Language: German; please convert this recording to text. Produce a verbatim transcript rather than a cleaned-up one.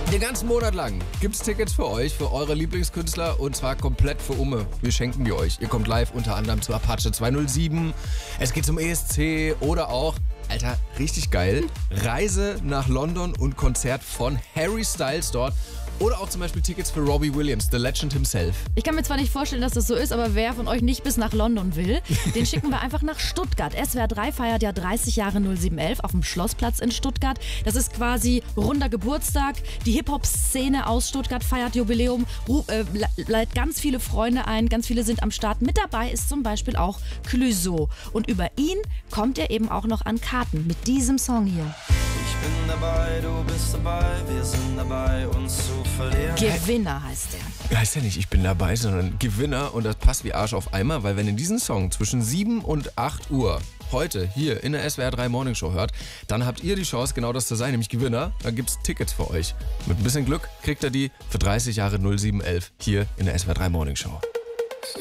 Den ganzen Monat lang gibt's Tickets für euch, für eure Lieblingskünstler und zwar komplett für Umme. Wir schenken die euch. Ihr kommt live unter anderem zu Apache zweihundertsieben, es geht zum E S C oder auch, Alter, richtig geil, Reise nach London und Konzert von Harry Styles dort. Oder auch zum Beispiel Tickets für Robbie Williams, the legend himself. Ich kann mir zwar nicht vorstellen, dass das so ist, aber wer von euch nicht bis nach London will, den schicken wir einfach nach Stuttgart. S W R drei feiert ja dreißig Jahre null sieben elf auf dem Schlossplatz in Stuttgart. Das ist quasi runder Geburtstag. Die Hip-Hop-Szene aus Stuttgart feiert Jubiläum, äh, lädt ganz viele Freunde ein, ganz viele sind am Start. Mit dabei ist zum Beispiel auch Clouseau. Und über ihn kommt er eben auch noch an Karten mit diesem Song hier. Ich bin dabei, du bist dabei, wir sind dabei, uns zu verlieren. Gewinner heißt er. Heißt ja nicht, ich bin dabei, sondern Gewinner und das passt wie Arsch auf Eimer, weil wenn ihr diesen Song zwischen sieben und acht Uhr heute hier in der S W R drei Morning Show hört, dann habt ihr die Chance, genau das zu sein, nämlich Gewinner. Dann gibt's Tickets für euch. Mit ein bisschen Glück kriegt ihr die für dreißig Jahre null sieben elf hier in der S W R drei Morning Show.